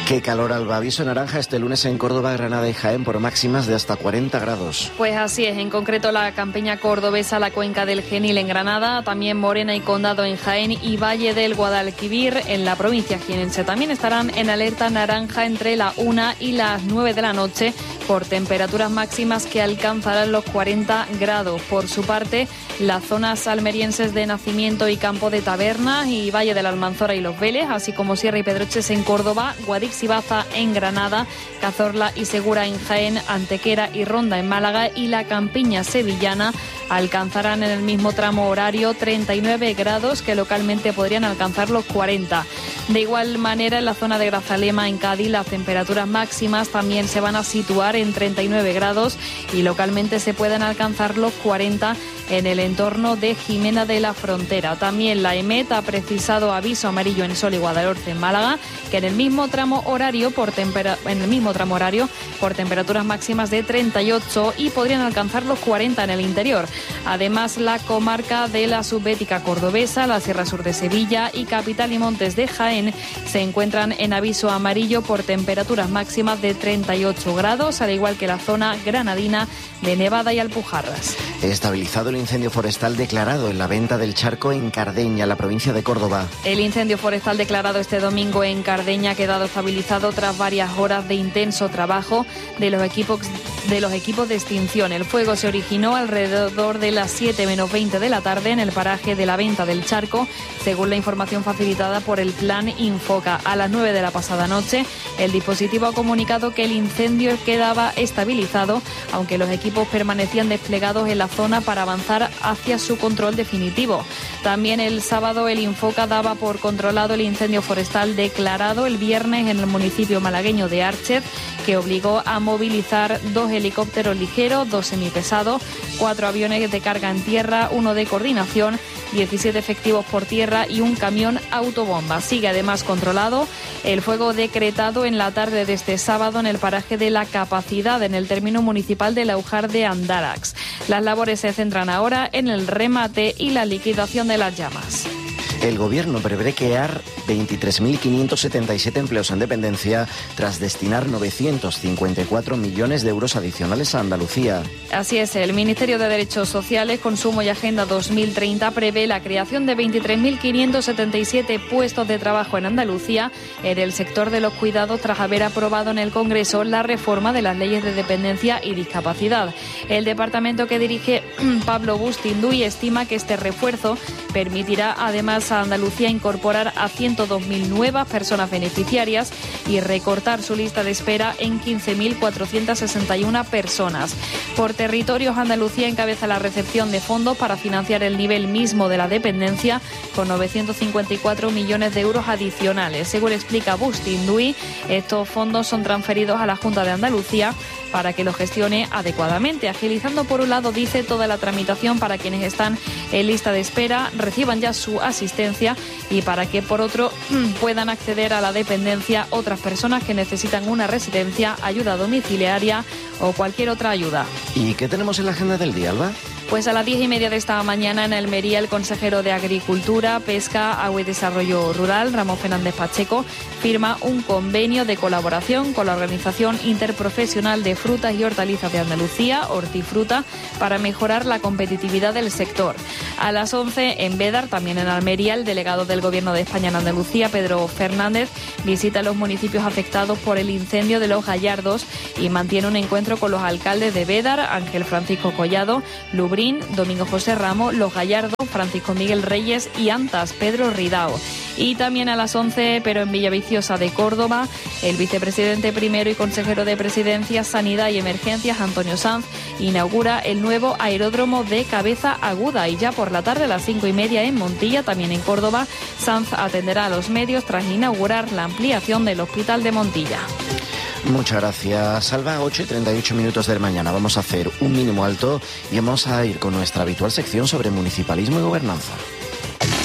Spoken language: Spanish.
Qué calor, Alba. Aviso naranja este lunes en Córdoba, Granada y Jaén por máximas de hasta 40 grados. Pues así es, en concreto la campiña cordobesa, la cuenca del Genil en Granada, también Morena y Condado en Jaén y Valle del Guadalquivir en la provincia jienense. También estarán en alerta naranja entre la 1 y las 9 de la noche por temperaturas máximas que alcanzarán los 40 grados. Por su parte, las zonas almerienses de Nacimiento y Campo de Tabernas y Valle de la Almanzora y Los Vélez, así como Sierra y Pedroches en Córdoba, Guadix y Baza en Granada, Cazorla y Segura en Jaén, Antequera y Ronda en Málaga y la campiña sevillana alcanzarán en el mismo tramo horario 39 grados que localmente podrían alcanzar los 40. De igual manera, en la zona de Grazalema en Cádiz las temperaturas máximas también se van a situar en 39 grados y localmente se pueden alcanzar los 40 en el entorno de Jimena de la Frontera. También la EMET ha precisado aviso amarillo en Sol y Guadalhorce en Málaga, que en el mismo tramo horario por temperaturas máximas de 38 y podrían alcanzar los 40 en el interior. Además, la comarca de la Subbética cordobesa, la Sierra Sur de Sevilla y Capital y Montes de Jaén se encuentran en aviso amarillo por temperaturas máximas de 38 grados, al igual que la zona granadina de Nevada y Alpujarras. Estabilizado el incendio forestal declarado en la Venta del Charco en Cardeña, la provincia de Córdoba. El incendio forestal declarado este domingo en Cardeña ha quedado estabilizado tras varias horas de intenso trabajo de los equipos de extinción. El fuego se originó alrededor de las 7 menos 20 de la tarde en el paraje de la Venta del Charco, según la información facilitada por el Plan Infoca. A las 9 de la pasada noche, el dispositivo ha comunicado que el incendio quedaba estabilizado, aunque los equipos permanecían desplegados en la zona para avanzar hacia su control definitivo. También el sábado el Infoca daba por controlado el incendio forestal declarado el viernes en el municipio malagueño de Árchez, que obligó a movilizar 2 helicópteros ligeros, 2 semipesados, 4 aviones de carga en tierra, 1 de coordinación, 17 efectivos por tierra y un camión autobomba. Sigue además controlado el fuego decretado en la tarde de este sábado en el paraje de La Capacidad, en el término municipal de Laujar de Andarax. Las labores se centran ahora en el remate y la liquidación de las llamas. El Gobierno prevé crear 23.577 empleos en dependencia tras destinar 954 millones de euros adicionales a Andalucía. Así es, el Ministerio de Derechos Sociales, Consumo y Agenda 2030 prevé la creación de 23.577 puestos de trabajo en Andalucía en el sector de los cuidados tras haber aprobado en el Congreso la reforma de las leyes de dependencia y discapacidad. El departamento que dirige Pablo Bustinduy estima que este refuerzo permitirá además a Andalucía incorporar a 102.000 nuevas personas beneficiarias y recortar su lista de espera en 15.461 personas. Por territorios, Andalucía encabeza la recepción de fondos para financiar el nivel mismo de la dependencia con 954 millones de euros adicionales. Según explica Bustinduy, estos fondos son transferidos a la Junta de Andalucía para que lo gestione adecuadamente, agilizando por un lado, dice, toda la tramitación para quienes están en lista de espera, reciban ya su asistencia y para que por otro puedan acceder a la dependencia otras personas que necesitan una residencia, ayuda domiciliaria o cualquier otra ayuda. ¿Y qué tenemos en la agenda del día, Alba? Pues a las 10:30 de esta mañana en Almería, el consejero de Agricultura, Pesca, Agua y Desarrollo Rural, Ramón Fernández Pacheco, firma un convenio de colaboración con la Organización Interprofesional de Frutas y Hortalizas de Andalucía, Hortifruta, para mejorar la competitividad del sector. A las 11 en Bédar, también en Almería, el delegado del Gobierno de España en Andalucía, Pedro Fernández, visita los municipios afectados por el incendio de Los Gallardos y mantiene un encuentro con los alcaldes de Bédar, Ángel Francisco Collado, Lubrín, Domingo José Ramos, Los Gallardos, Francisco Miguel Reyes y Antas, Pedro Ridao. Y también a las 11, pero en Villaviciosa de Córdoba, el vicepresidente primero y consejero de Presidencia, Sanidad y Emergencias, Antonio Sanz, inaugura el nuevo aeródromo de Cabeza Aguda. Y ya por la tarde, a las 5:30 en Montilla, también en Córdoba, Sanz atenderá a los medios tras inaugurar la ampliación del Hospital de Montilla. Muchas gracias, Alba. 8:38 de la mañana. Vamos a hacer un mínimo alto y vamos a ir con nuestra habitual sección sobre municipalismo y gobernanza.